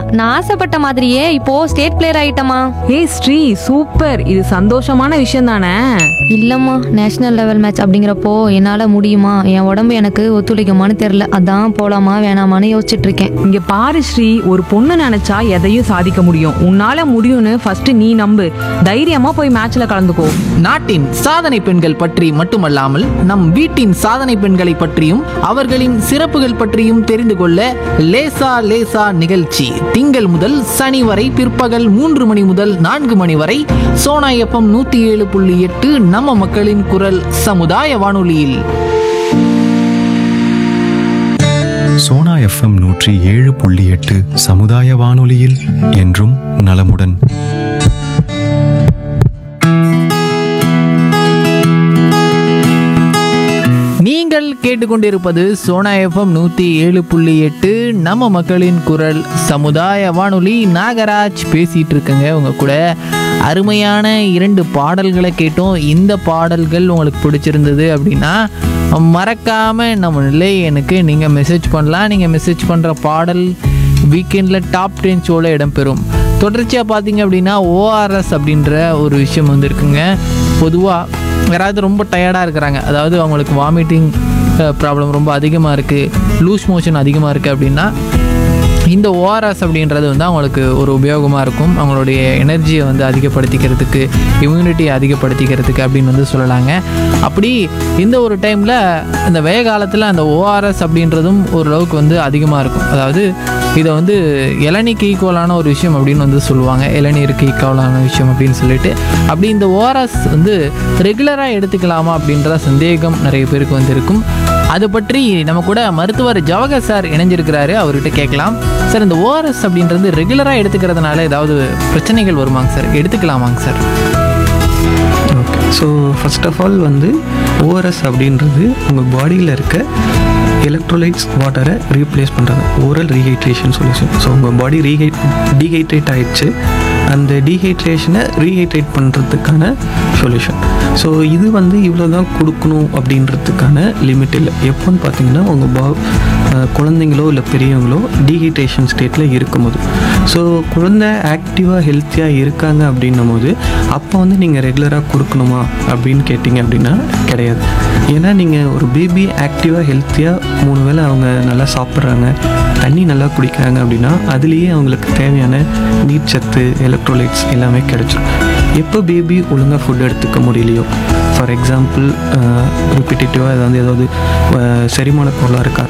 நான் ஆசைப்பட்ட மாதிரியே இப்போ ஸ்டேட் பிளேயர் ஆயிட்டமா. ஏய் ஸ்ரீ, சூப்பர். இது சந்தோஷமான விஷயம் தானே? இல்லம்மா, நேஷனல் லெவல் மேட்ச் அப்படிங்கிறப்போ என்னால முடியுமா, என் உடம்பு எனக்கு ஒத்துழைக்குமான்னு தெரியல. அதான் போலாமா வேணாமான்னு யோசிச்சுட்டு இருக்கேன். இங்க பாரு ஸ்ரீ, ஒரு பொண்ணு நினைச்சா எதையும் சாதிக்க முடியும். உன்னால முடியும்னு ஃபர்ஸ்ட் நீ நம்பு. தைரியமா போய் மேட்ச்ல கலந்துக்கோ. நாட்டின் சாதனை பெண்கள் பற்றி மட்டுமல்லாமல் நம் வீட்டின் சாதனை பெண்களை பற்றியும் அவர்களின் சிறப்புகள் பற்றியும் தெரிந்து கொள்ள லேசா லேசா நிகழ்ச்சி திங்கள் முதல் சனி வரை பிற்பகல் 3 மணி முதல் 4 மணி வரை சோனா FM 107.8 நம்ம மக்களின் குரல் சமுதாய வானொலியில். சோனா FM 107.8 சமுதாய வானொலியில் என்றும் நலமுடன். நீங்கள் கேட்டுக்கொண்டிருப்பது சோனா FM 107.8 நம்ம மக்களின் குரல் சமுதாய வானொலி. நாகராஜ் பேசிட்டு இருக்கங்க உங்க கூட. அருமையான 2 பாடல்களை கேட்டோம். இந்த பாடல்கள் உங்களுக்கு பிடிச்சிருந்தது அப்படின்னா மறக்காம நம்ம எனக்கு நீங்கள் மெசேஜ் பண்ணலாம். நீங்கள் மெசேஜ் பண்ணுற பாடல் வீக்கெண்டில் டாப் 10 ஷோவில் இடம்பெறும். தொடர்ச்சியாக பார்த்தீங்க அப்படின்னா ஓஆர்எஸ் அப்படின்ற ஒரு விஷயம் வந்து இருக்குங்க. பொதுவாக யாராவது ரொம்ப டயர்டாக இருக்கிறாங்க, அதாவது அவங்களுக்கு வாமிட்டிங் ப்ராப்ளம் ரொம்ப அதிகமாக இருக்குது, லூஸ் மோஷன் அதிகமாக இருக்குது அப்படின்னா இந்த ஓஆர்எஸ் அப்படின்றது வந்து அவங்களுக்கு ஒரு உபயோகமாக இருக்கும். அவங்களுடைய எனர்ஜியை வந்து அதிகப்படுத்திக்கிறதுக்கு, இம்யூனிட்டியை அதிகப்படுத்திக்கிறதுக்கு அப்படின்னு வந்து சொல்லலாங்க. அப்படி இந்த ஒரு டைமில் இந்த வெய காலத்தில் அந்த ஓஆர்எஸ் அப்படின்றதும் ஓரளவுக்கு வந்து அதிகமாக இருக்கும். அதாவது இதை வந்து இளநீக்கு ஈக்குவலான ஒரு விஷயம் அப்படின்னு வந்து சொல்லுவாங்க. இளநீருக்கு ஈக்குவலான விஷயம் அப்படின்னு சொல்லிட்டு அப்படி இந்த ஓஆர்எஸ் வந்து ரெகுலராக எடுத்துக்கலாமா அப்படின்ற சந்தேகம் நிறைய பேருக்கு வந்து இருக்கும். அது பற்றி நம்ம கூட மருத்துவர் ஜவஹர் சார் இணைஞ்சிருக்கிறாரு. அவர்கிட்ட கேட்கலாம். சார், இந்த ஓஆர்எஸ் அப்படின்றது ரெகுலராக எடுத்துக்கிறதுனால ஏதாவது பிரச்சனைகள் வருமாங்க sir? எடுத்துக்கலாமாங்க sir? Okay, so first of all வந்து ஓஆர்எஸ் அப்படின்றது உங்கள் பாடியில் இருக்க எலக்ட்ரோலைட்ஸ் வாட்டரை ரீப்ளேஸ் பண்ணுறது, ஓரல் ரீஹைட்ரேஷன் சொல்யூஷன். ஸோ உங்கள் பாடி டீஹைட்ரேட் ஆகிடுச்சு, அந்த டீஹைட்ரேஷனை ரீஹைட்ரேட் பண்ணுறதுக்கான சொல்யூஷன். ஸோ இது வந்து இவ்வளோ தான் கொடுக்கணும் அப்படின்றதுக்கான லிமிட் இல்லை. எப்போன்னு பார்த்தீங்கன்னா உங்கள் குழந்தைங்களோ இல்லை பெரியவங்களோ டீஹைட்ரேஷன் ஸ்டேட்டில் இருக்கும்போது, ஸோ குழந்தை ஆக்டிவாக ஹெல்த்தியாக இருக்காங்க அப்படின்னும் போது அப்போ வந்து நீங்கள் ரெகுலராக கொடுக்கணுமா அப்படின்னு கேட்டிங்க அப்படின்னா கிடையாது. ஏன்னா நீங்கள் ஒரு பேபி ஆக்டிவாக ஹெல்த்தியாக 3 வேளை அவங்க நல்லா சாப்பிட்றாங்க, தண்ணி நல்லா குடிக்கிறாங்க அப்படின்னா அதுலேயே அவங்களுக்கு தேவையான நீர்ச்சத்து, எலக்ட்ரோலைட்ஸ் எல்லாமே கிடைச்சிடும். எப்போ பேபி ஒழுங்காக ஃபுட் எடுத்துக்க முடியலையோ, ஃபார் எக்ஸாம்பிள் ரிப்பிட்டேட்டிவாக ஏதாவது செரிமான கோளாறு இருக்கா